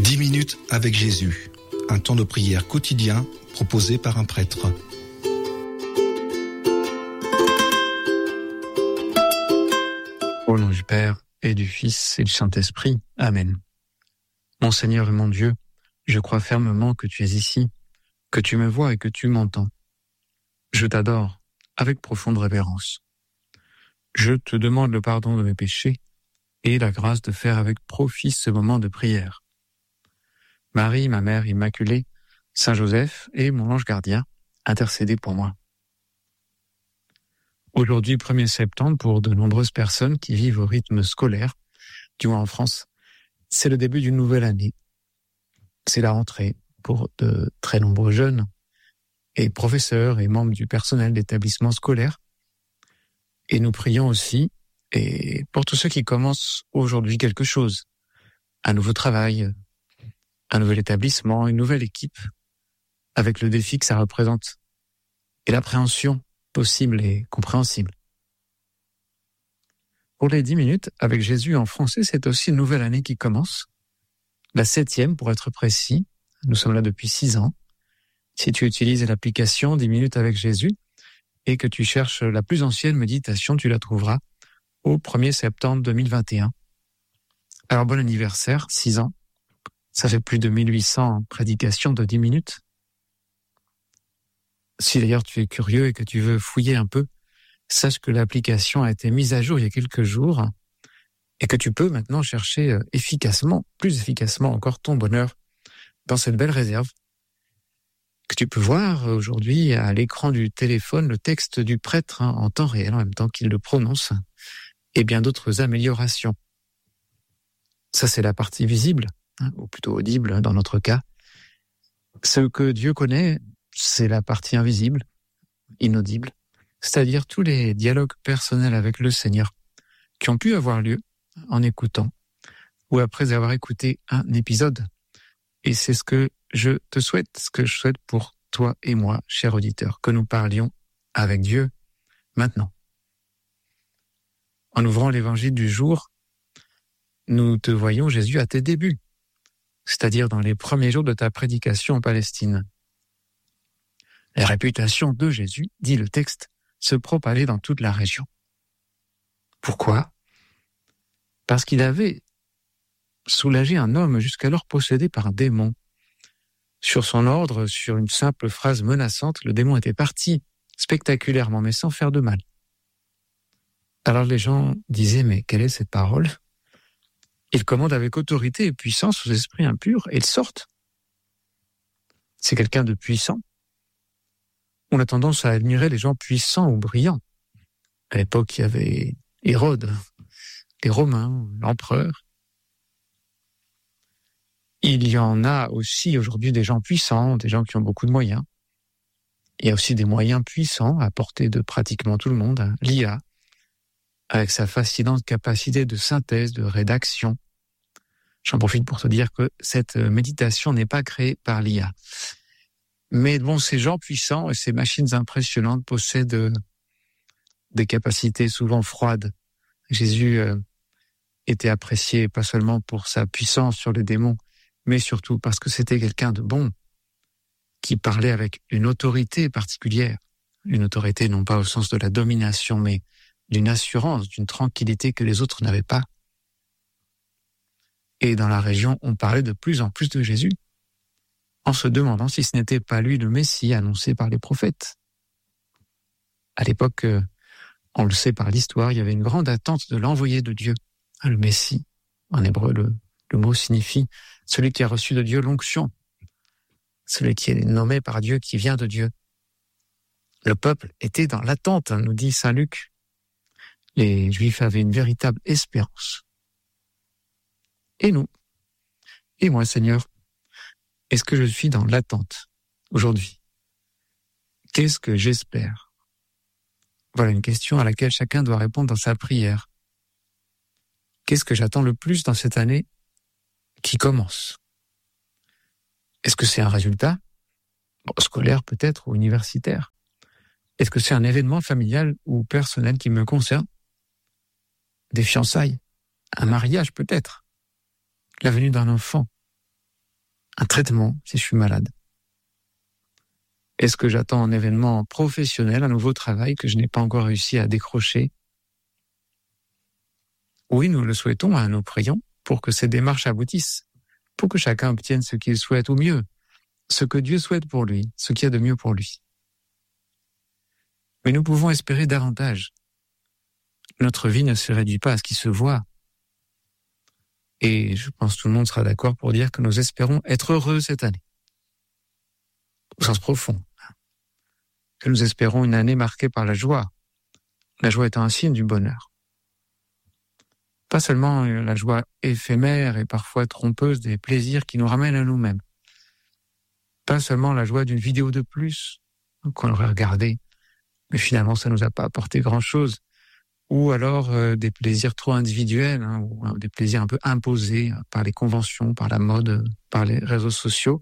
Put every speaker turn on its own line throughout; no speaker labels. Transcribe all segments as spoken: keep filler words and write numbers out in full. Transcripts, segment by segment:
dix minutes avec Jésus, un temps de prière quotidien proposé par un prêtre.
Au nom du Père et du Fils et du Saint-Esprit. Amen. Mon Seigneur et mon Dieu, je crois fermement que tu es ici, que tu me vois et que tu m'entends. Je t'adore avec profonde révérence. Je te demande le pardon de mes péchés et la grâce de faire avec profit ce moment de prière. Marie, ma mère immaculée, Saint Joseph et mon ange gardien, intercédez pour moi. Aujourd'hui, premier septembre, pour de nombreuses personnes qui vivent au rythme scolaire, du moins en France, c'est le début d'une nouvelle année. C'est la rentrée pour de très nombreux jeunes et professeurs et membres du personnel d'établissements scolaires. Et nous prions aussi et pour tous ceux qui commencent aujourd'hui quelque chose, un nouveau travail, un nouvel établissement, une nouvelle équipe, avec le défi que ça représente et l'appréhension possible et compréhensible. Pour les dix minutes, avec Jésus en français, c'est aussi une nouvelle année qui commence, la septième pour être précis. Nous sommes là depuis six ans. Si tu utilises l'application dix minutes avec Jésus et que tu cherches la plus ancienne méditation, tu la trouveras au premier septembre deux mille vingt et un. Alors bon anniversaire, six ans. Ça fait plus de mille huit cents prédications de dix minutes. Si d'ailleurs tu es curieux et que tu veux fouiller un peu, sache que l'application a été mise à jour il y a quelques jours et que tu peux maintenant chercher efficacement, plus efficacement encore ton bonheur dans cette belle réserve. Que tu peux voir aujourd'hui à l'écran du téléphone le texte du prêtre hein, en temps réel en même temps qu'il le prononce et bien d'autres améliorations. Ça c'est la partie visible, hein, ou plutôt audible dans notre cas. Ce que Dieu connaît, c'est la partie invisible, inaudible, c'est-à-dire tous les dialogues personnels avec le Seigneur qui ont pu avoir lieu en écoutant ou après avoir écouté un épisode. Et c'est ce que je te souhaite, ce que je souhaite pour toi et moi, cher auditeur, que nous parlions avec Dieu maintenant. En ouvrant l'évangile du jour, nous te voyons, Jésus, à tes débuts, c'est-à-dire dans les premiers jours de ta prédication en Palestine. La réputation de Jésus, dit le texte, se propagait dans toute la région. Pourquoi ? Parce qu'il avait soulagé un homme jusqu'alors possédé par un démon. Sur son ordre, sur une simple phrase menaçante, le démon était parti, spectaculairement, mais sans faire de mal. Alors les gens disaient, mais quelle est cette parole ? Il commande avec autorité et puissance aux esprits impurs et ils sortent. C'est quelqu'un de puissant. On a tendance à admirer les gens puissants ou brillants. À l'époque, il y avait Hérode, les Romains, l'empereur. Il y en a aussi aujourd'hui des gens puissants, des gens qui ont beaucoup de moyens. Il y a aussi des moyens puissants à portée de pratiquement tout le monde. Hein. L'I A, avec sa fascinante capacité de synthèse, de rédaction. J'en profite pour te dire que cette méditation n'est pas créée par l'I A. Mais bon, ces gens puissants et ces machines impressionnantes possèdent des capacités souvent froides. Jésus euh, était apprécié pas seulement pour sa puissance sur les démons, mais surtout parce que c'était quelqu'un de bon, qui parlait avec une autorité particulière. Une autorité non pas au sens de la domination, mais d'une assurance, d'une tranquillité que les autres n'avaient pas. Et dans la région, on parlait de plus en plus de Jésus, en se demandant si ce n'était pas lui le Messie annoncé par les prophètes. À l'époque, on le sait par l'histoire, il y avait une grande attente de l'envoyé de Dieu, le Messie. En hébreu, le, le mot signifie celui qui a reçu de Dieu l'onction, celui qui est nommé par Dieu, qui vient de Dieu. Le peuple était dans l'attente, nous dit saint Luc. Les Juifs avaient une véritable espérance. Et nous, et moi, Seigneur, est-ce que je suis dans l'attente aujourd'hui ? Qu'est-ce que j'espère ? Voilà une question à laquelle chacun doit répondre dans sa prière. Qu'est-ce que j'attends le plus dans cette année qui commence ? Est-ce que c'est un résultat ? Bon, scolaire peut-être ou universitaire ? Est-ce que c'est un événement familial ou personnel qui me concerne ? Des fiançailles ? Un mariage peut-être ? La venue d'un enfant ? un traitement si je suis malade? Est-ce que j'attends un événement professionnel, un nouveau travail que je n'ai pas encore réussi à décrocher? Oui, nous le souhaitons, hein, nous prions pour que ces démarches aboutissent, pour que chacun obtienne ce qu'il souhaite ou mieux, ce que Dieu souhaite pour lui, ce qu'il y a de mieux pour lui. Mais nous pouvons espérer davantage. Notre vie ne se réduit pas à ce qui se voit. Et je pense que tout le monde sera d'accord pour dire que nous espérons être heureux cette année. Au sens profond. Que nous espérons une année marquée par la joie. La joie étant un signe du bonheur. Pas seulement la joie éphémère et parfois trompeuse des plaisirs qui nous ramènent à nous-mêmes. Pas seulement la joie d'une vidéo de plus qu'on aurait regardée, mais finalement ça nous a pas apporté grand-chose. Ou alors euh, des plaisirs trop individuels, hein, ou euh, des plaisirs un peu imposés euh, par les conventions, par la mode, euh, par les réseaux sociaux.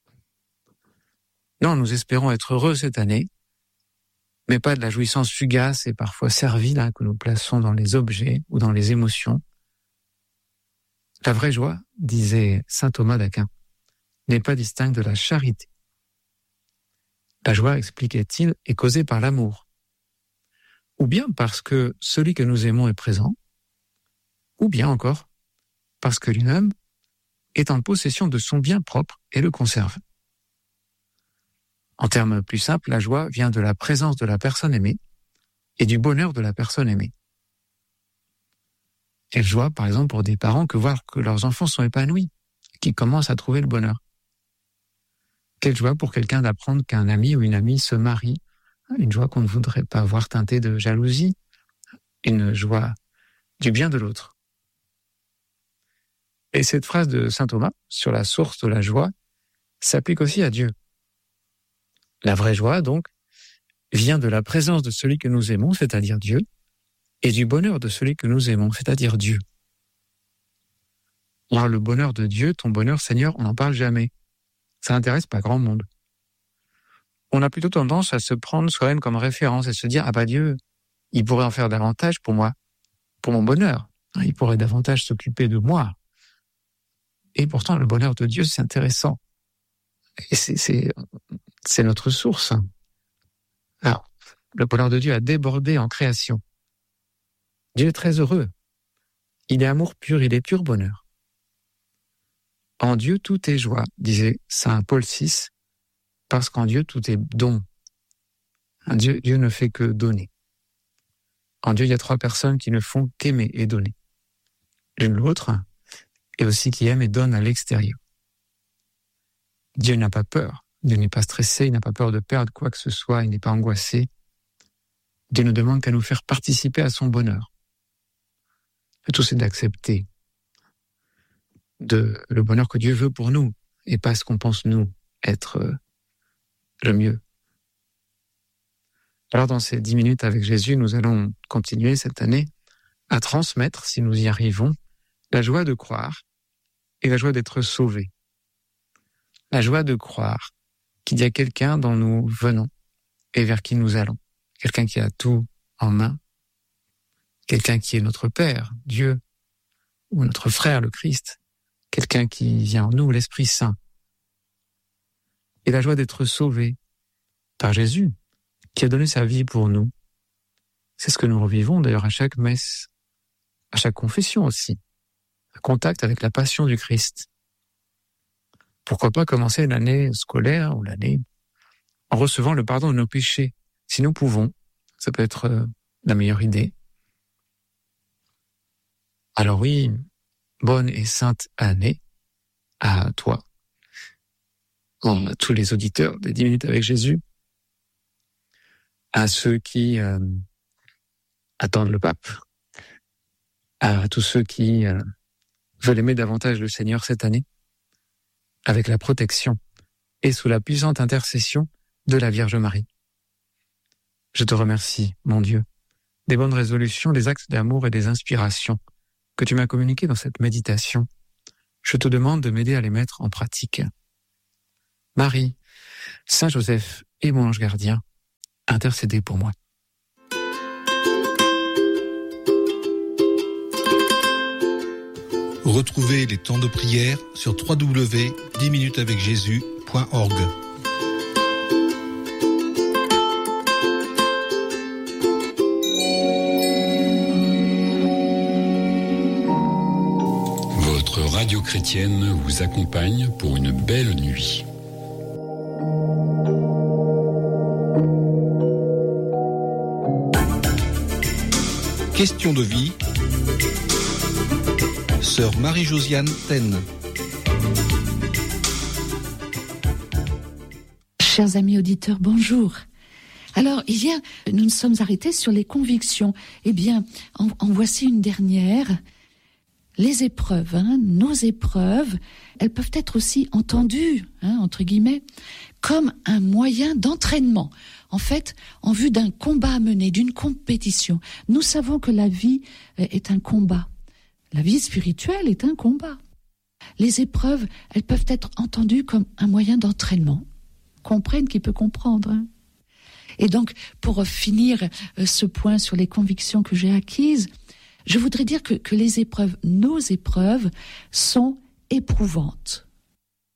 Non, nous espérons être heureux cette année, mais pas de la jouissance fugace et parfois servile hein, que nous plaçons dans les objets ou dans les émotions. La vraie joie, disait saint Thomas d'Aquin, n'est pas distincte de la charité. La joie, expliquait-il, est causée par l'amour. Ou bien parce que celui que nous aimons est présent, ou bien encore parce que lui-même est en possession de son bien propre et le conserve. En termes plus simples, la joie vient de la présence de la personne aimée et du bonheur de la personne aimée. Quelle joie, par exemple, pour des parents que voir que leurs enfants sont épanouis, qui commencent à trouver le bonheur. Quelle joie pour quelqu'un d'apprendre qu'un ami ou une amie se marie. Une joie qu'on ne voudrait pas voir teintée de jalousie, une joie du bien de l'autre. Et cette phrase de saint Thomas sur la source de la joie s'applique aussi à Dieu. La vraie joie, donc, vient de la présence de celui que nous aimons, c'est-à-dire Dieu, et du bonheur de celui que nous aimons, c'est-à-dire Dieu. Alors le bonheur de Dieu, ton bonheur, Seigneur, on n'en parle jamais. Ça n'intéresse pas grand monde. On a plutôt tendance à se prendre soi-même comme référence et se dire « Ah bah Dieu, il pourrait en faire davantage pour moi, pour mon bonheur. Il pourrait davantage s'occuper de moi. » Et pourtant, le bonheur de Dieu, c'est intéressant. Et c'est, c'est, c'est notre source. Alors, le bonheur de Dieu a débordé en création. Dieu est très heureux. Il est amour pur, il est pur bonheur. En Dieu, tout est joie, disait saint Paul six, parce qu'en Dieu, tout est don. Dieu, Dieu ne fait que donner. En Dieu, il y a trois personnes qui ne font qu'aimer et donner. L'une l'autre, et aussi qui aime et donne à l'extérieur. Dieu n'a pas peur. Dieu n'est pas stressé, il n'a pas peur de perdre quoi que ce soit, il n'est pas angoissé. Dieu ne demande qu'à nous faire participer à son bonheur. Le tout, c'est d'accepter de, le bonheur que Dieu veut pour nous, et pas ce qu'on pense nous être euh, le mieux. Alors dans ces dix minutes avec Jésus, nous allons continuer cette année à transmettre, si nous y arrivons, la joie de croire et la joie d'être sauvés. La joie de croire qu'il y a quelqu'un dont nous venons et vers qui nous allons. Quelqu'un qui a tout en main. Quelqu'un qui est notre Père, Dieu, ou notre frère, le Christ. Quelqu'un qui vient en nous, l'Esprit Saint. Et la joie d'être sauvés par Jésus, qui a donné sa vie pour nous. C'est ce que nous revivons d'ailleurs à chaque messe, à chaque confession aussi. Un contact avec la passion du Christ. Pourquoi pas commencer l'année scolaire ou l'année en recevant le pardon de nos péchés, si nous pouvons. Ça peut être euh, la meilleure idée. Alors oui, bonne et sainte année à toi, à tous les auditeurs des dix minutes avec Jésus, à ceux qui euh, attendent le pape, à tous ceux qui euh, veulent aimer davantage le Seigneur cette année, avec la protection et sous la puissante intercession de la Vierge Marie. Je te remercie, mon Dieu, des bonnes résolutions, des actes d'amour et des inspirations que tu m'as communiquées dans cette méditation. Je te demande de m'aider à les mettre en pratique. Marie, Saint Joseph et mon ange gardien, intercédez pour moi.
Retrouvez les temps de prière sur w w w point dix minutes avec jésus point org.
Votre radio chrétienne vous accompagne pour une belle nuit.
Question de vie. Sœur Marie-Josiane Taine.
Chers amis auditeurs, bonjour. Alors, hier, nous nous sommes arrêtés sur les convictions. Eh bien, en, en voici une dernière. Les épreuves, hein, nos épreuves, elles peuvent être aussi entendues, hein, entre guillemets, comme un moyen d'entraînement. En fait, en vue d'un combat à mener, d'une compétition. Nous savons que la vie est un combat. La vie spirituelle est un combat. Les épreuves, elles peuvent être entendues comme un moyen d'entraînement. Comprenne qui peut comprendre. Hein. Et donc, pour finir ce point sur les convictions que j'ai acquises, je voudrais dire que, que les épreuves, nos épreuves, sont éprouvantes. Pourquoi ?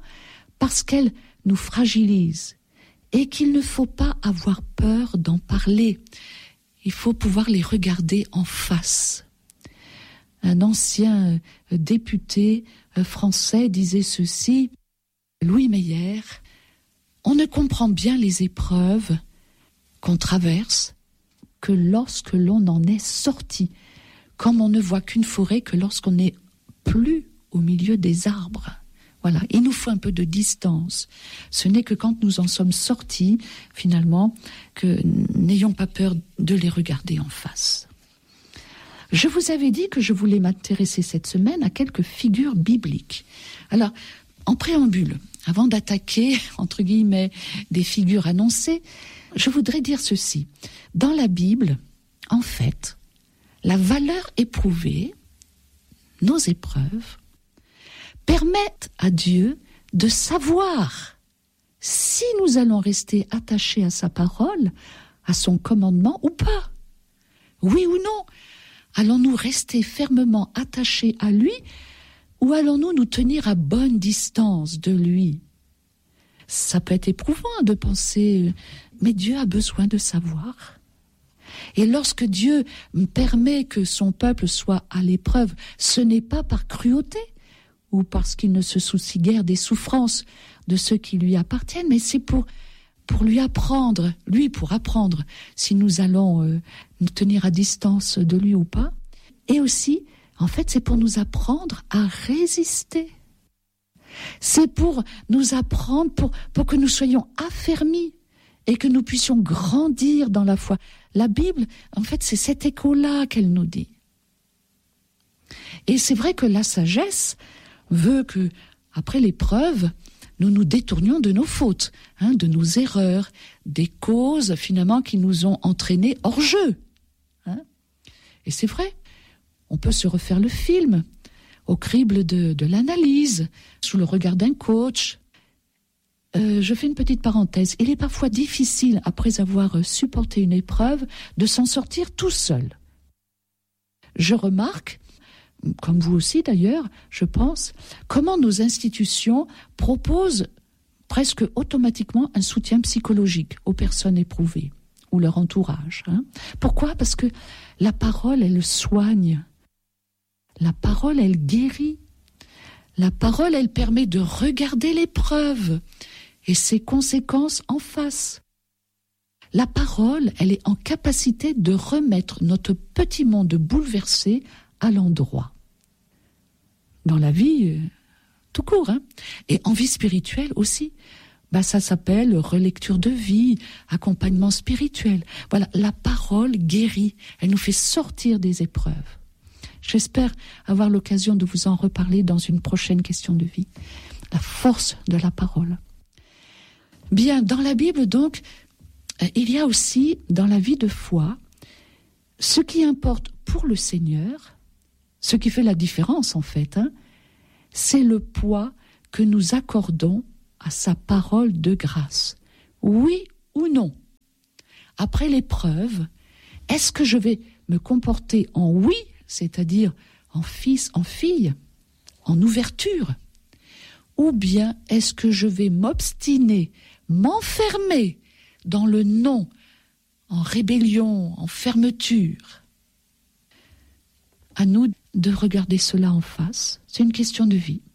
Parce qu'elles nous fragilisent et qu'il ne faut pas avoir peur d'en parler. Il faut pouvoir les regarder en face. Un ancien député français disait ceci, Louis Meyer, on ne comprend bien les épreuves qu'on traverse que lorsque l'on en est sorti, comme on ne voit qu'une forêt que lorsqu'on n'est plus au milieu des arbres. Voilà, il nous faut un peu de distance. Ce n'est que quand nous en sommes sortis, finalement, que n'ayons pas peur de les regarder en face. Je vous avais dit que je voulais m'intéresser cette semaine à quelques figures bibliques. Alors, en préambule, avant d'attaquer, entre guillemets, des figures annoncées, je voudrais dire ceci. Dans la Bible, en fait, la valeur éprouvée, nos épreuves, permettent à Dieu de savoir si nous allons rester attachés à sa parole, à son commandement ou pas. Oui ou non ? Allons-nous rester fermement attachés à lui ou allons-nous nous tenir à bonne distance de lui ? Ça peut être éprouvant de penser, mais Dieu a besoin de savoir. Et lorsque Dieu permet que son peuple soit à l'épreuve, ce n'est pas par cruauté ou parce qu'il ne se soucie guère des souffrances de ceux qui lui appartiennent, mais c'est pour, pour lui apprendre, lui pour apprendre si nous allons euh, nous tenir à distance de lui ou pas. Et aussi, en fait, c'est pour nous apprendre à résister. C'est pour nous apprendre, pour, pour que nous soyons affermis et que nous puissions grandir dans la foi. La Bible, en fait, c'est cet écho-là qu'elle nous dit. Et c'est vrai que la sagesse veut que, après l'épreuve, nous nous détournions de nos fautes, hein, de nos erreurs, des causes, finalement, qui nous ont entraînés hors jeu. Hein. Et c'est vrai, on peut se refaire le film, au crible de, de l'analyse, sous le regard d'un coach. Euh, je fais une petite parenthèse. Il est parfois difficile, après avoir supporté une épreuve, de s'en sortir tout seul. Je remarque, comme vous aussi d'ailleurs, je pense, comment nos institutions proposent presque automatiquement un soutien psychologique aux personnes éprouvées ou leur entourage. Hein. Pourquoi ? Parce que la parole, elle soigne. La parole, elle guérit. La parole, elle permet de regarder l'épreuve et ses conséquences en face. La parole, elle est en capacité de remettre notre petit monde bouleversé à l'endroit. Dans la vie, euh, tout court, hein. Et en vie spirituelle aussi. Bah, ça s'appelle relecture de vie, accompagnement spirituel. Voilà, la parole guérit. Elle nous fait sortir des épreuves. J'espère avoir l'occasion de vous en reparler dans une prochaine question de vie. La force de la parole. Bien, dans la Bible, donc, il y a aussi, dans la vie de foi, ce qui importe pour le Seigneur, ce qui fait la différence, en fait, hein, c'est le poids que nous accordons à sa parole de grâce. Oui ou non ? Après l'épreuve, est-ce que je vais me comporter en oui, c'est-à-dire en fils, en fille, en ouverture? Ou bien est-ce que je vais m'obstiner, m'enfermer dans le non, en rébellion, en fermeture? À nous de regarder cela en face. C'est une question de vie.